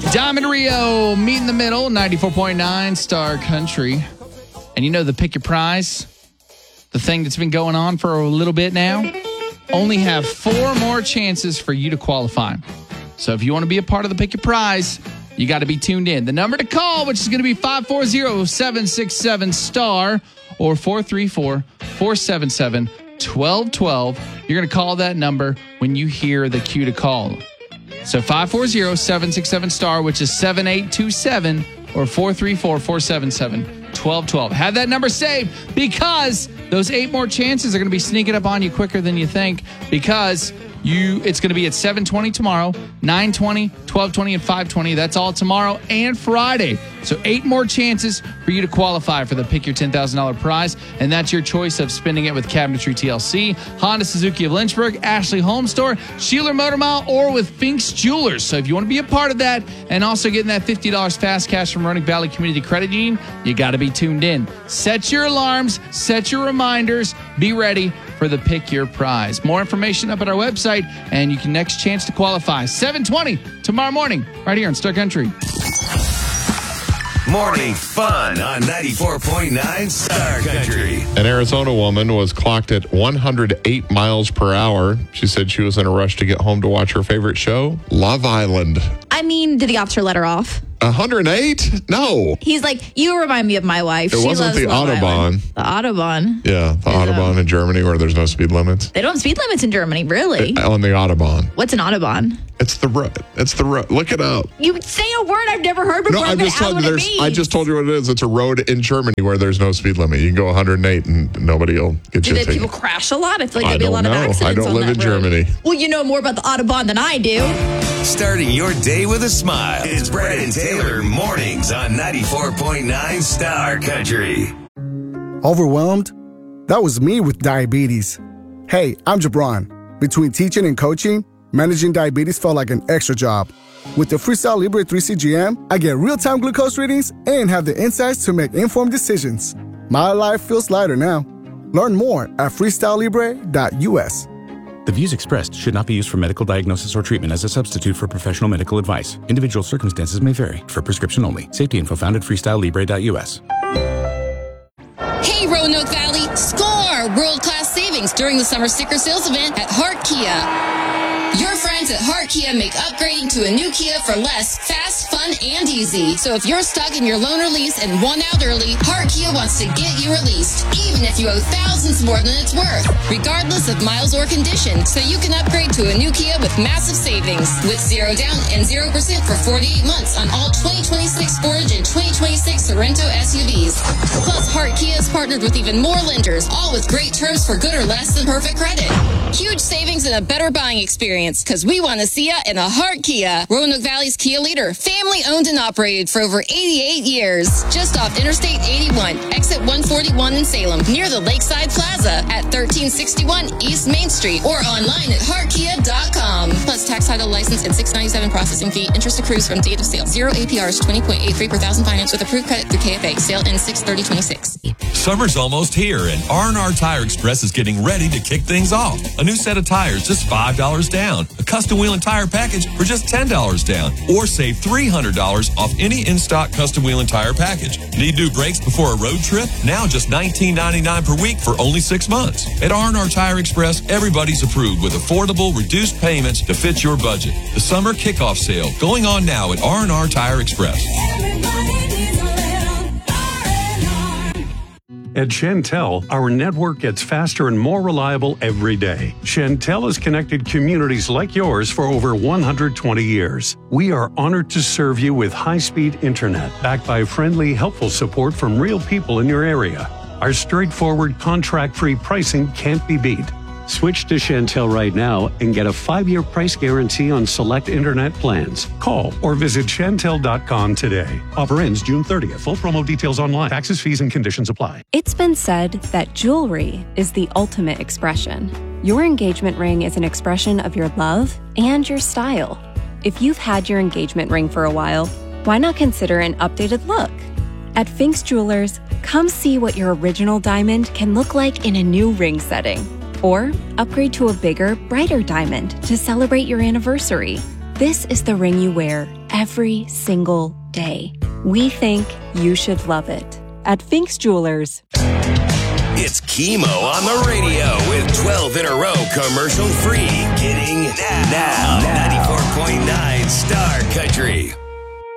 Diamond Rio, meet in the middle, 94.9 Star Country. And you know the pick your prize, the thing that's been going on for a little bit now, only have 4 more chances for you to qualify. So if you want to be a part of the pick your prize, you got to be tuned in. The number to call, which is going to be 540-767-STAR or 434-477-1212. You're going to call that number when you hear the cue to call. So 540-767-STAR, which is 7827 or 434-477-1212. Have that number saved because those 8 more chances are going to be sneaking up on you quicker than you think because it's going to be at 7:20 tomorrow, 9:20, 12:20, and 5:20. That's all tomorrow and Friday. So 8 more chances for you to qualify for the Pick Your $10,000 prize. And that's your choice of spending it with Cabinetry TLC, Honda Suzuki of Lynchburg, Ashley Home Store, Sheeler Motor Mile, or with Fink's Jewelers. So if you want to be a part of that and also getting that $50 fast cash from Roanoke Valley Community Credit Union, you got to be tuned in. Set your alarms, set your reminders, be ready for the Pick Your Prize. More information up at our website, and you can next chance to qualify. 7:20 tomorrow morning, right here on Star Country. Morning fun on 94.9 Star Country. An Arizona woman was clocked at 108 miles per hour. She said she was in a rush to get home to watch her favorite show, Love Island. I mean, did the officer let her off? 108? No. He's like, you remind me of my wife. It wasn't the Autobahn. The Autobahn. Yeah, the Autobahn in Germany where there's no speed limits. They don't have speed limits in Germany, really? On the Autobahn. What's an Autobahn? It's the road. It's the road. Look it up. You say a word I've never heard before. No, I just told you what it is. It's a road in Germany where there's no speed limit. You can go 108 and nobody will get you a ticket. Do people crash a lot? I feel like there'd be a lot of accidents. I don't live in Germany. Well, you know more about the Autobahn than I do. Starting your day with a smile. It's Brad and Taylor mornings on 94.9 Star Country. Overwhelmed? That was me with diabetes. Hey, I'm Jabron. Between teaching and coaching, managing diabetes felt like an extra job. With the Freestyle Libre 3CGM, I get real-time glucose readings and have the insights to make informed decisions. My life feels lighter now. Learn more at freestylelibre.us. The views expressed should not be used for medical diagnosis or treatment as a substitute for professional medical advice. Individual circumstances may vary. For prescription only. Safety info found at freestylelibre.us. Hey, Roanoke Valley, score world-class savings during the summer sticker sales event at Hart Kia. Your friends at Hart Kia make upgrading to a new Kia for less, fast, fun, and easy. So if you're stuck in your loan or lease and want out early, Hart Kia wants to get you released, even if you owe thousands more than it's worth, regardless of miles or condition. So you can upgrade to a new Kia with massive savings, with 0 down and 0% for 48 months on all 2026 Sportage and 2026 Sorento SUVs. Plus, Hart Kia has partnered with even more lenders, all with great terms for good or less than perfect credit. Huge savings and a better buying experience, because we want to see you in a Hart Kia. Roanoke Valley's Kia leader, family owned and operated for over 88 years. Just off Interstate 81, exit 141 in Salem, near the Lakeside Plaza at 1361 East Main Street, or online at heartkia.com. Plus tax title license and $6.97 processing fee. Interest accrues from date of sale. 0 APRs, 20.83 per thousand finance with approved credit through KFA. Sale ends 6/30/26. Summer's almost here, and R&R Tire Express is getting ready to kick things off. A new set of tires, just $5 down. A custom wheel and tire package for just $10 down. Or save $300 off any in-stock custom wheel and tire package. Need new brakes before a road trip? Now just $19.99 per week for only 6 months. At R&R Tire Express, everybody's approved with affordable, reduced payments to fit your budget. The summer kickoff sale going on now at R&R Tire Express. At Chantel, our network gets faster and more reliable every day. Chantel has connected communities like yours for over 120 years. We are honored to serve you with high-speed internet, backed by friendly, helpful support from real people in your area. Our straightforward, contract-free pricing can't be beat. Switch to Chantel right now and get a 5-year price guarantee on select internet plans. Call or visit Chantel.com today. Offer ends June 30th. Full promo details online. Taxes, fees, and conditions apply. It's been said that jewelry is the ultimate expression. Your engagement ring is an expression of your love and your style. If you've had your engagement ring for a while, why not consider an updated look? At Fink's Jewelers, come see what your original diamond can look like in a new ring setting. Or upgrade to a bigger, brighter diamond to celebrate your anniversary. This is the ring you wear every single day. We think you should love it. At Fink's Jewelers. It's Chemo on the radio with 12 in a row commercial free. Getting